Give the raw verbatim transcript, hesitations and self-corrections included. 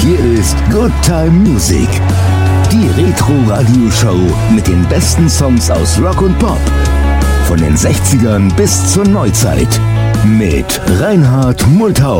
Hier ist Good Time Music, die Retro-Radio-Show mit den besten Songs aus Rock und Pop. Von den sechzigern bis zur Neuzeit. Mit Reinhard Multhaupt.